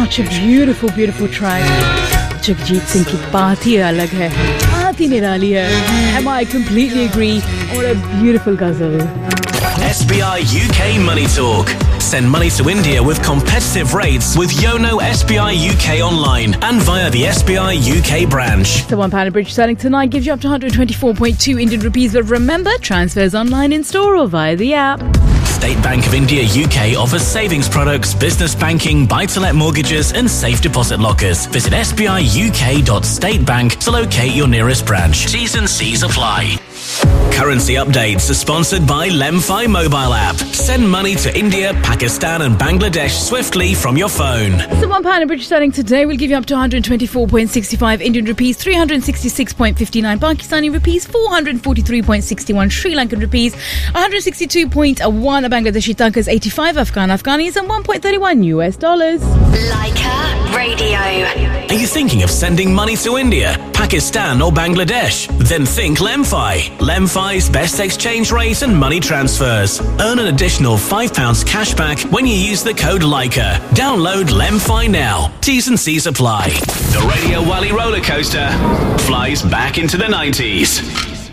such a beautiful, beautiful track. Jagjit Singh की बात ही अलग है, बात ही निराली है. Am I completely agree? What a beautiful ghazal. SBI UK Money Talk. Send money to India with competitive rates with Yono SBI UK online and via the SBI UK branch. The £1 bridge selling tonight gives you up to 124.2 Indian rupees, but remember, transfers online, in store or via the app. State Bank of India UK offers savings products, business banking, buy-to-let mortgages and safe deposit lockers. Visit sbiuk.statebank to locate your nearest branch. T's and C's apply. Currency updates are sponsored by Lemfi mobile app. Send money to India, Pakistan and Bangladesh swiftly from your phone. The £1 British sterling today will give you up to 124.65 Indian rupees, 366.59 Pakistani rupees, 443.61 Sri Lankan rupees, 162.1 Bangladeshi tankas, 85 Afghanis and 1.31 US dollars. Leica Radio. Are you thinking of sending money to India, Pakistan or Bangladesh? Then think Lemfi. Lemfi's best exchange rate and money transfers. Earn an additional £5 cash back when you use the code Leica. Download Lemfi now. T's and C's apply. The Radio Wally roller coaster flies back into the 90s.